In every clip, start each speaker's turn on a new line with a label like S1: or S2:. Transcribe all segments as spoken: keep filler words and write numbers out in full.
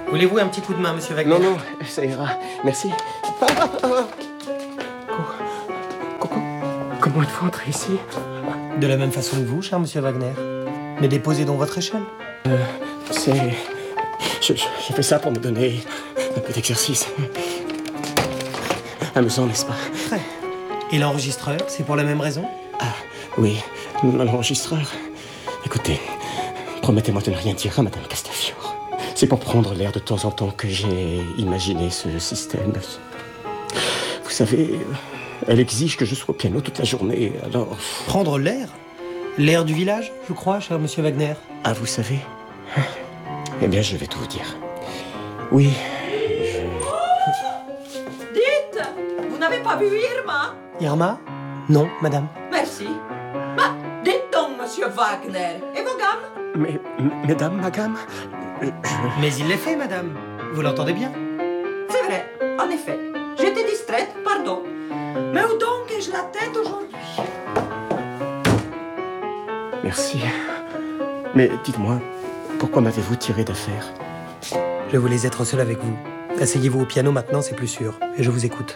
S1: Voulez-vous un petit coup de main, monsieur Wagner?
S2: Non, non, ça ira. Merci. Ah, ah, ah. Comment êtes-vous entré ici?
S1: De la même façon que vous, cher monsieur Wagner. Mais déposez donc votre échelle.
S2: Euh, c'est... Je, je, je fais ça pour me donner un peu d'exercice. Amusant, n'est-ce pas?
S1: Très. Et l'enregistreur, c'est pour la même raison?
S2: Ah, oui, l'enregistreur. Écoutez, promettez-moi de ne rien dire à Madame Castafiore. C'est pour prendre l'air de temps en temps que j'ai imaginé ce système. Vous savez, elle exige que je sois au piano toute la journée, alors...
S1: Prendre l'air? L'air du village, je crois, cher monsieur Wagner.
S2: Ah, vous savez? Eh bien, je vais tout vous dire. Oui, je...
S3: Dites, vous n'avez pas vu Irma?
S1: Irma? Non, madame.
S3: Merci. Bah, dites donc, monsieur Wagner. Et vos gammes?
S2: Mais, mesdames, ma gamme, je...
S1: Mais il l'est fait, madame. Vous l'entendez bien?
S3: C'est vrai, en effet. J'étais distraite, pardon. Mais où donc ai-je la tête aujourd'hui?
S2: Merci. Mais dites-moi, pourquoi m'avez-vous tiré d'affaire?
S1: Je voulais être seul avec vous. Asseyez-vous au piano maintenant, c'est plus sûr. Et je vous écoute.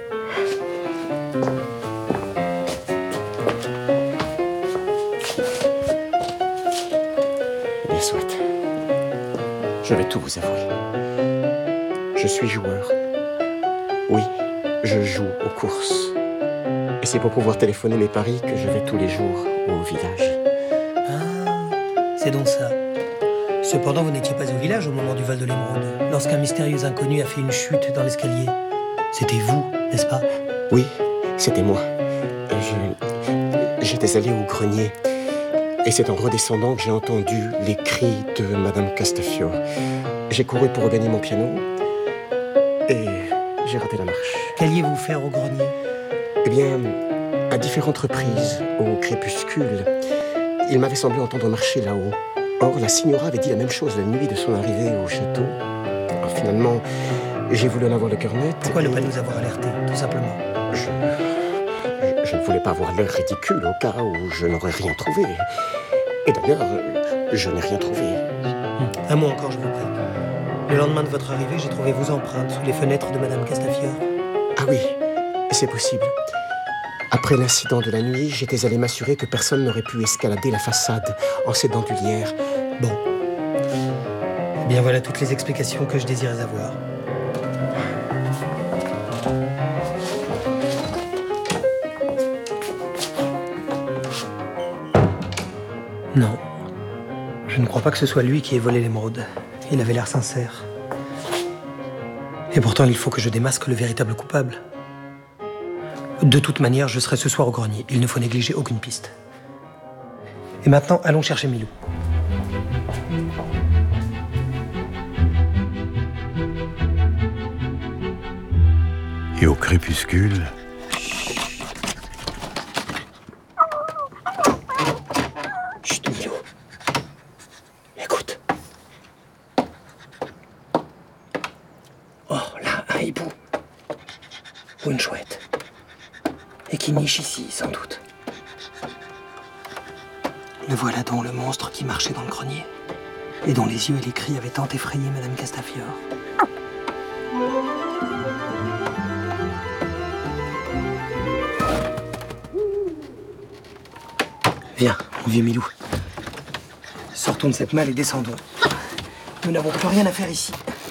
S2: Eh bien, soit. Je vais tout vous avouer. Je suis joueur. Oui, je joue aux courses. Et c'est pour pouvoir téléphoner mes paris que je vais tous les jours au village.
S1: C'est donc ça. Cependant, vous n'étiez pas au village au moment du vol de l'émeraude, lorsqu'un mystérieux inconnu a fait une chute dans l'escalier. C'était vous, n'est-ce pas?
S2: Oui, c'était moi. Je... J'étais allé au grenier. Et c'est en redescendant que j'ai entendu les cris de Madame Castafiore. J'ai couru pour regagner mon piano. Et j'ai raté la marche.
S1: Qu'alliez-vous faire au grenier?
S2: Eh bien, à différentes reprises, au crépuscule, il m'avait semblé entendre marcher là-haut. Or, la signora avait dit la même chose la nuit de son arrivée au château. Alors, finalement, j'ai voulu en avoir le cœur net.
S1: Pourquoi
S2: et...
S1: ne pas nous avoir alertés, tout simplement?
S2: Je... je... je ne voulais pas avoir l'air ridicule au cas où je n'aurais rien trouvé. Et d'ailleurs, je n'ai rien trouvé.
S1: Hum. Un mot encore, je vous prie. Le lendemain de votre arrivée, j'ai trouvé vos empreintes sous les fenêtres de Madame Castafiore.
S2: Ah oui, c'est possible. Après l'incident de la nuit, j'étais allé m'assurer que personne n'aurait pu escalader la façade en ces dentelières.
S1: Bon. Eh bien, voilà toutes les explications que je désirais avoir. Non. Je ne crois pas que ce soit lui qui ait volé l'émeraude. Il avait l'air sincère. Et pourtant, il faut que je démasque le véritable coupable. De toute manière, je serai ce soir au grenier. Il ne faut négliger aucune piste. Et maintenant, allons chercher Milou.
S4: Et au crépuscule...
S2: Chut, Milou. Écoute. Oh, là, un hibou. Ou une chouette. Et qui niche ici, sans doute.
S1: Le voilà donc, le monstre qui marchait dans le grenier, et dont les yeux et les cris avaient tant effrayé Madame Castafiore. Viens, mon vieux Milou. Sortons de cette malle et descendons. Nous n'avons plus rien à faire ici.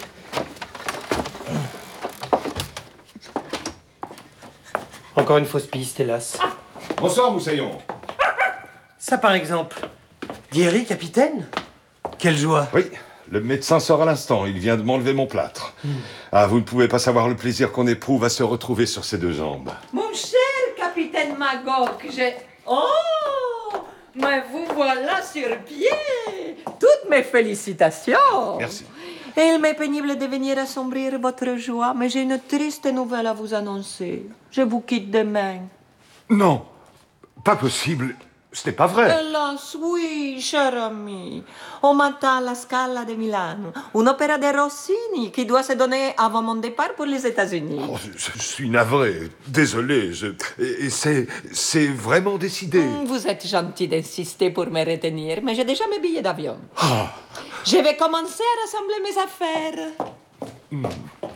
S1: Encore une fausse piste, hélas.
S5: Bonsoir, Moussaillon.
S1: Ça, par exemple. Thierry, capitaine? Quelle joie.
S5: Oui, le médecin sort à l'instant. Il vient de m'enlever mon plâtre. Mm. Ah, vous ne pouvez pas savoir le plaisir qu'on éprouve à se retrouver sur ses deux jambes.
S3: Mon cher capitaine Magog, j'ai... Oh! Mais vous voilà sur pied! Toutes mes félicitations!
S5: Merci.
S3: Et il m'est pénible de venir assombrir votre joie, mais j'ai une triste nouvelle à vous annoncer. Je vous quitte demain.
S5: Non, pas possible. Ce n'est pas vrai.
S3: Hélas, oui, cher ami. Au matin, à la Scala de Milano, une opéra de Rossini qui doit se donner avant mon départ pour les États-Unis.
S5: Oh, je, je suis navré, désolé. Je, et, et c'est, c'est vraiment décidé.
S3: Vous êtes gentil d'insister pour me retenir, mais j'ai déjà mes billets d'avion.
S5: Ah,
S3: Je vais commencer à rassembler mes affaires.
S5: Mmh.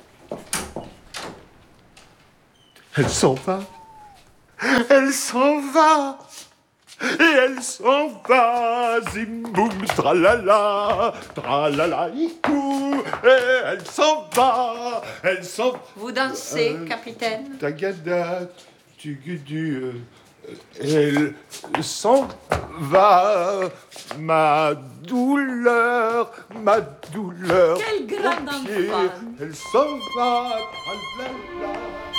S5: Elle s'en va. Elle s'en va. Et elle s'en va. Zim boum tralala. Tralala ikou. Et elle s'en va. Elle s'en va.
S3: Vous dansez,
S5: euh,
S3: capitaine?
S5: Tagada. Tugudu. Euh, elle s'en va. Ma douleur. Ma douleur.
S3: Quel grand enfant.
S5: Elle s'en va. Tralala.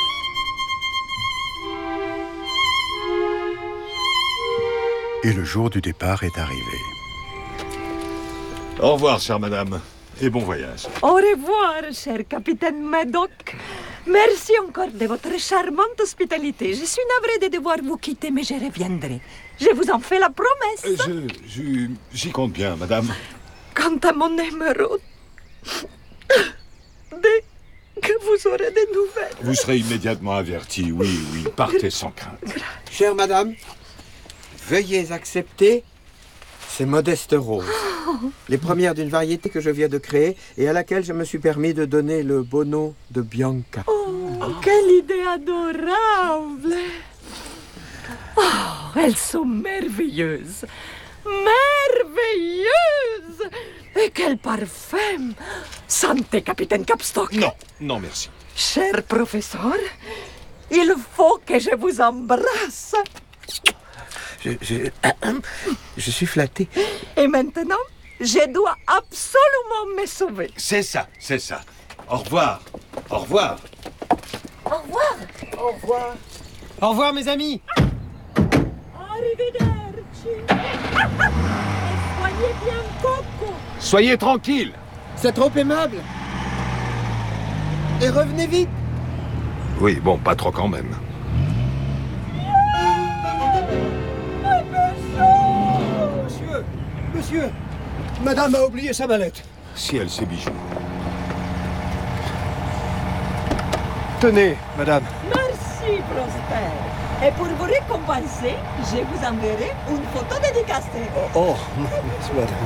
S4: Et le jour du départ est arrivé.
S5: Au revoir, chère madame, et bon voyage.
S6: Au revoir, cher capitaine Maddock. Merci encore de votre charmante hospitalité. Je suis navrée de devoir vous quitter, mais je reviendrai. Je vous en fais la promesse.
S5: Euh, je, je, j'y compte bien, madame.
S6: Quant à mon émeraude, dès que vous aurez des nouvelles...
S5: Vous serez immédiatement averti, oui, oui, partez sans crainte.
S7: Chère madame, veuillez accepter ces modestes roses. Les premières d'une variété que je viens de créer et à laquelle je me suis permis de donner le beau nom de Bianca.
S6: Oh, quelle idée adorable! Oh, elles sont merveilleuses! Merveilleuses! Et quel parfum! Santé, capitaine Capstock!
S5: Non, non, merci.
S6: Cher professeur, il faut que je vous embrasse.
S7: Je, je, je suis flatté.
S6: Et maintenant, je dois absolument me sauver.
S5: C'est ça, c'est ça. Au revoir, au revoir.
S6: Au revoir.
S7: Au revoir.
S8: Au revoir, mes amis.
S6: Arrivederci. Et soyez bien, Coco.
S5: Soyez tranquille.
S7: C'est trop aimable. Et revenez vite.
S5: Oui, bon, pas trop quand même.
S8: Monsieur, monsieur, madame a oublié sa mallette.
S5: Si elle ses bijoux.
S8: Tenez, madame.
S6: Merci, Prosper. Et pour vous récompenser, je vous enverrai une photo dédicacée.
S8: Oh, merci, madame.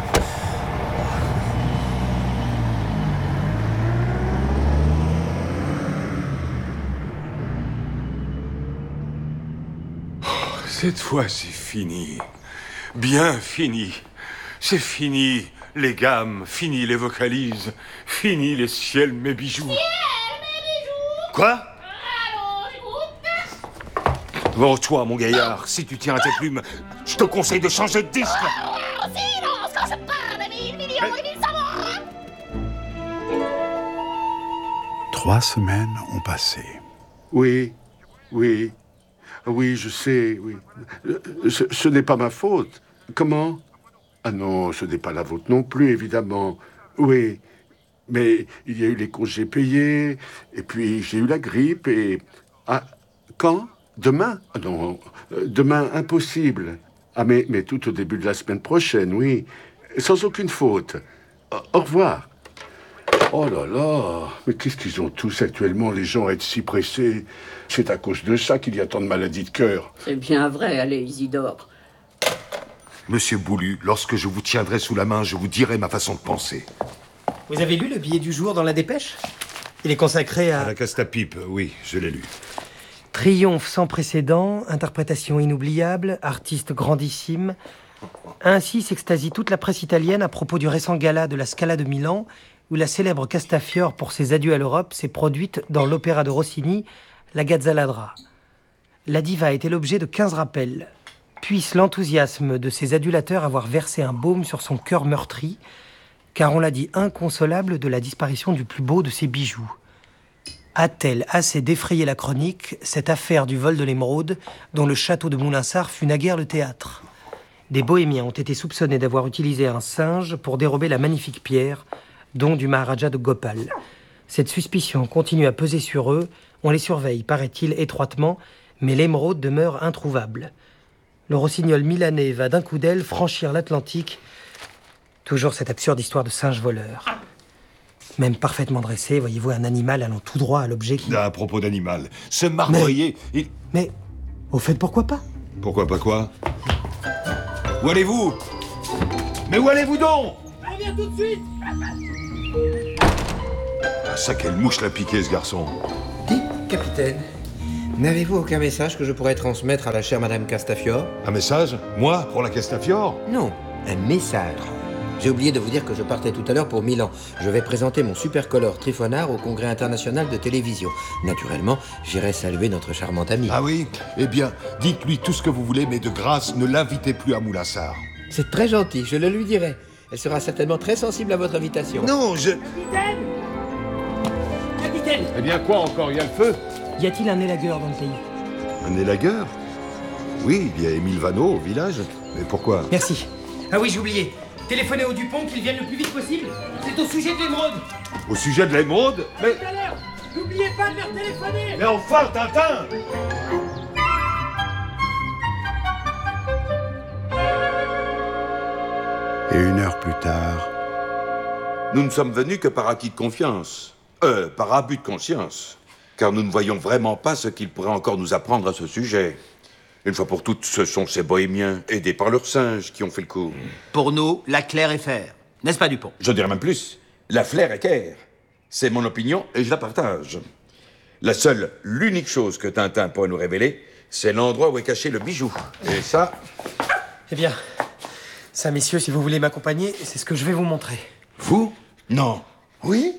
S5: Cette fois, c'est fini. Bien fini. C'est fini les gammes, fini les vocalises, fini les ciels, mes bijoux.
S9: Ciel, mes bijoux.
S5: Quoi?
S9: Allons, j'écoute.
S5: Bon, toi, mon gaillard, si tu tiens à tes plumes, je te conseille de changer de disque.
S9: Oh, silence quand je parle de mille millions et mille sabords.
S4: Trois semaines ont passé.
S5: Oui, oui, oui, je sais, oui. Ce, ce n'est pas ma faute. Comment? Ah non, ce n'est pas la vôtre non plus, évidemment. Oui, mais il y a eu les congés payés, et puis j'ai eu la grippe, et... Ah, quand? Demain? Ah non, demain, impossible. Ah, mais, mais tout au début de la semaine prochaine, oui. Sans aucune faute. Au, au revoir. Oh là là, mais qu'est-ce qu'ils ont tous actuellement, les gens, à être si pressés? C'est à cause de ça qu'il y a tant de maladies de cœur.
S3: C'est bien vrai, allez, Isidore.
S5: Monsieur Boulu, lorsque je vous tiendrai sous la main, je vous dirai ma façon de penser.
S1: Vous avez lu le billet du jour dans la dépêche? Il est consacré à...
S5: À la Castapipe, oui, je l'ai lu.
S1: Triomphe sans précédent, interprétation inoubliable, artiste grandissime. Ainsi s'extasie toute la presse italienne à propos du récent gala de la Scala de Milan, où la célèbre Castafiore, pour ses adieux à l'Europe, s'est produite dans l'opéra de Rossini, La Gazzaladra. La diva a été l'objet de quinze rappels. Puisse l'enthousiasme de ses adulateurs avoir versé un baume sur son cœur meurtri, car on l'a dit inconsolable de la disparition du plus beau de ses bijoux. A-t-elle assez défrayé la chronique, cette affaire du vol de l'émeraude, dont le château de Moulinsart fut naguère le théâtre? Des bohémiens ont été soupçonnés d'avoir utilisé un singe pour dérober la magnifique pierre, don du Maharaja de Gopal. Cette suspicion continue à peser sur eux, on les surveille, paraît-il, étroitement, mais l'émeraude demeure introuvable. Le rossignol milanais va d'un coup d'aile franchir l'Atlantique. Toujours cette absurde histoire de singe voleur. Même parfaitement dressé, voyez-vous, un animal allant tout droit à l'objet qui...
S5: À propos d'animal, ce marbrier, il...
S1: Mais, au fait, pourquoi pas?
S5: Pourquoi pas quoi? Où allez-vous? Mais où allez-vous donc?
S8: reviens tout de suite.
S10: Ah, ça, quelle mouche l'a piqué, ce garçon.
S7: Dites, capitaine, n'avez-vous aucun message que je pourrais transmettre à la chère Madame Castafiore?
S10: Un message? Moi, pour la Castafiore?
S7: Non, un message. J'ai oublié de vous dire que je partais tout à l'heure pour Milan. Je vais présenter mon supercolor Trifonard au Congrès international de télévision. Naturellement, j'irai saluer notre charmante amie.
S10: Ah oui? Eh bien, dites-lui tout ce que vous voulez, mais de grâce, ne l'invitez plus à Moulassar.
S7: C'est très gentil, je le lui dirai. Elle sera certainement très sensible à votre invitation.
S10: Non, je...
S8: Capitaine Capitaine
S10: Eh bien, quoi encore? Il y a le feu?
S1: Y a-t-il un élagueur dans le pays?
S10: Un élagueur? Oui, il y a Émile Vanneau au village. Mais pourquoi?
S1: Merci. Ah oui, j'ai oublié. Téléphonez au Dupont qu'il vienne le plus vite possible. C'est au sujet de l'émeraude.
S10: Au sujet de l'émeraude? Mais...
S8: Tout à l'heure. N'oubliez pas de leur téléphoner.
S10: Mais enfin, Tintin!
S4: Et une heure plus tard...
S11: Nous ne sommes venus que par acquis de confiance. Euh, par abus de conscience. Car nous ne voyons vraiment pas ce qu'il pourrait encore nous apprendre à ce sujet. Une fois pour toutes, ce sont ces bohémiens, aidés par leurs singes, qui ont fait le coup.
S12: Pour nous, la claire est faire. N'est-ce pas, Dupont?
S11: Je dirais même plus. La flair est claire. C'est mon opinion et je la partage. La seule, l'unique chose que Tintin pourrait nous révéler, c'est l'endroit où est caché le bijou. Et ça...
S1: Eh bien, ça, messieurs, si vous voulez m'accompagner, c'est ce que je vais vous montrer.
S11: Vous? Non. Oui?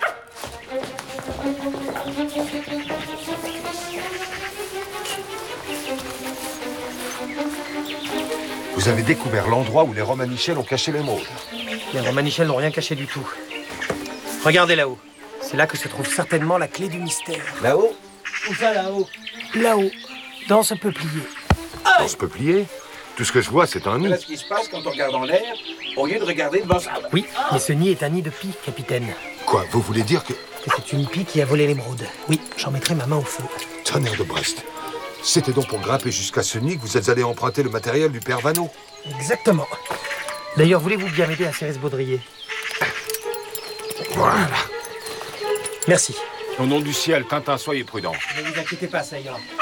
S10: Vous avez découvert l'endroit où les Romanichels ont caché l'émeraude.
S1: Les Romanichels n'ont rien caché du tout. Regardez là-haut. C'est là que se trouve certainement la clé du mystère.
S11: Là-haut?
S8: Où ça, là-haut?
S1: Là-haut, dans ce peuplier.
S10: Dans ce peuplier, tout ce que je vois, c'est un nid.
S11: Voilà ce qui se passe quand on regarde en l'air, au lieu de regarder devant ça.
S1: Oui, mais ce nid est un nid de pie, capitaine.
S10: Quoi, vous voulez dire que...
S1: Que c'est une pie qui a volé l'émeraude. Oui, j'en mettrai ma main au feu.
S10: Tonnerre de Brest. C'était donc pour grimper jusqu'à ce nid que vous êtes allé emprunter le matériel du père Vanneau.
S1: Exactement. D'ailleurs, voulez-vous bien m'aider à serrer ce baudrier?
S10: Voilà.
S1: Merci.
S10: Au nom du ciel, Tintin, soyez prudent.
S1: Ne vous inquiétez pas, ça ira.